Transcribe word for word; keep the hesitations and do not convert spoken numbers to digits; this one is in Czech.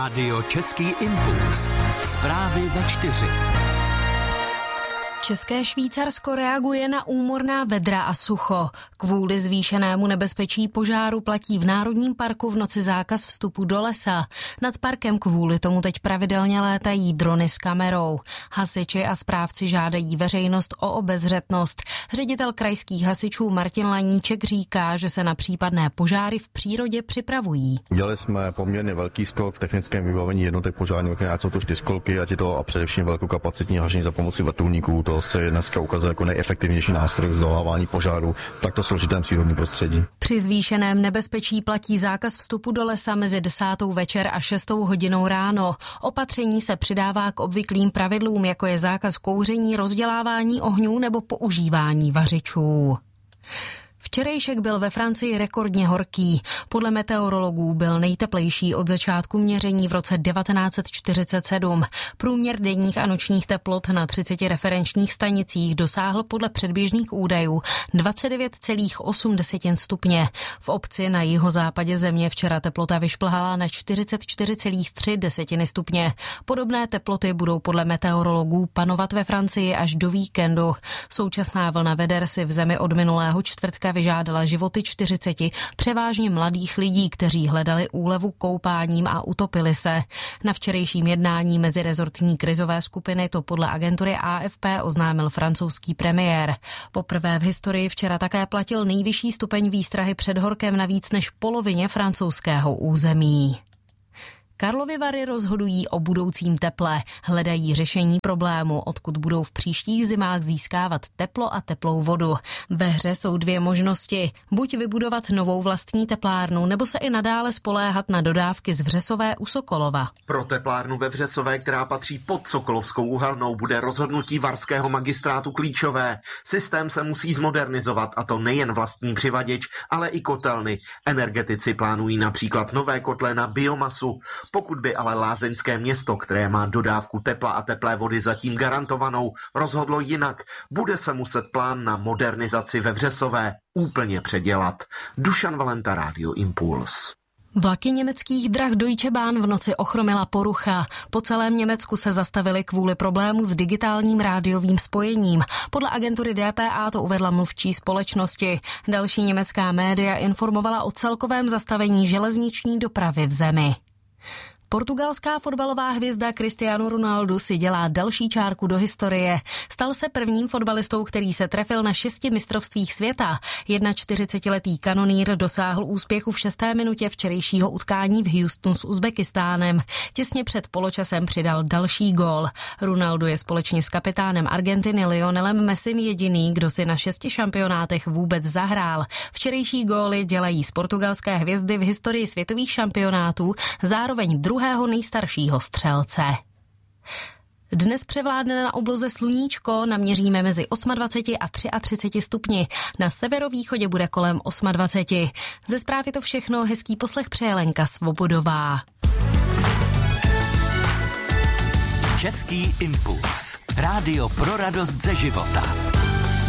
Rádio Český impuls. Zprávy ve čtyři. České Švýcarsko reaguje na úmorná vedra a sucho. Kvůli zvýšenému nebezpečí požáru platí v Národním parku v noci zákaz vstupu do lesa. Nad parkem kvůli tomu teď pravidelně létají drony s kamerou. Hasiči a správci žádají veřejnost o obezřetnost. Ředitel krajských hasičů Martin Laníček říká, že se na případné požáry v přírodě připravují. Udělali jsme poměrně velký skok v technickém vybavení jednotek požárních, jsou to čtyřkolky, ať je to a především velkokapacitní hašení za pomoci vrtulníků. To se dneska ukazuje jako nejefektivnější nástroj k zdolávání požáru v takto složitém přírodním prostředí. Při zvýšeném nebezpečí platí zákaz vstupu do lesa mezi desátou večer a šestou hodinou ráno. Opatření se přidává k obvyklým pravidlům, jako je zákaz kouření, rozdělávání ohňů nebo používání vařičů. Včerejšek byl ve Francii rekordně horký. Podle meteorologů byl nejteplejší od začátku měření v roce devatenáct set čtyřicet sedm. Průměr denních a nočních teplot na třiceti referenčních stanicích dosáhl podle předběžných údajů dvacet devět celá osm stupně. V obci na jihozápadě země včera teplota vyšplhala na čtyřicet čtyři celá tři stupně. Podobné teploty budou podle meteorologů panovat ve Francii až do víkendu. Současná vlna veder si v zemi od minulého čtvrtka vyžádala životy čtyřiceti převážně mladých lidí, kteří hledali úlevu koupáním a utopili se. Na včerejším jednání mezirezortní krizové skupiny to podle agentury A F P oznámil francouzský premiér. Poprvé v historii včera také platil nejvyšší stupeň výstrahy před horkem na víc než polovině francouzského území. Karlovy Vary rozhodují o budoucím teple, hledají řešení problému, odkud budou v příštích zimách získávat teplo a teplou vodu. Ve hře jsou dvě možnosti, buď vybudovat novou vlastní teplárnu, nebo se i nadále spoléhat na dodávky z Vřesové u Sokolova. Pro teplárnu ve Vřesové, která patří pod Sokolovskou uhelnou, bude rozhodnutí varského magistrátu klíčové. Systém se musí zmodernizovat, a to nejen vlastní přivaděč, ale i kotelny. Energetici plánují například nové kotle na biomasu. Pokud by ale lázeňské město, které má dodávku tepla a teplé vody zatím garantovanou, rozhodlo jinak, bude se muset plán na modernizaci ve Vřesové úplně předělat. Dušan Valenta, Rádio Impuls. Vlaky německých drah Deutsche Bahn v noci ochromila porucha. Po celém Německu se zastavili kvůli problému s digitálním rádiovým spojením. Podle agentury D P A to uvedla mluvčí společnosti. Další německá média informovala o celkovém zastavení železniční dopravy v zemi. Portugalská fotbalová hvězda Cristiano Ronaldo si dělá další čárku do historie. Stal se prvním fotbalistou, který se trefil na šesti mistrovstvích světa. čtyřicetiletý kanonýr dosáhl úspěchu v šesté minutě včerejšího utkání v Houstonu s Uzbekistánem. Těsně před poločasem přidal další gól. Ronaldo je společně s kapitánem Argentiny Lionelem Messim jediný, kdo si na šesti šampionátech vůbec zahrál. Včerejší góly dělají z portugalské hvězdy v historii světových šampionátů zároveň druhého nejstaršího střelce. Dnes převládne na obloze sluníčko, naměříme mezi dvaceti osmi a třiceti třemi stupni. Na severovýchodě bude kolem dvaceti osmi. Ze zpráv je to všechno, hezký poslech přeje Lenka Svobodová. Český impuls. Rádio pro radost ze života.